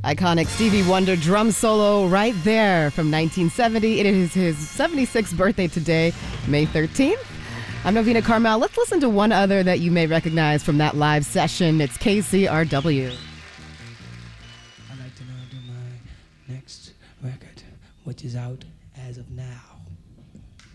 Iconic Stevie Wonder drum solo right there from 1970. It is his 76th birthday today, May 13th. I'm Novena Carmel. Let's listen to one other that you may recognize from that live session. It's KCRW. I'd like to now do my next record, which is out as of now.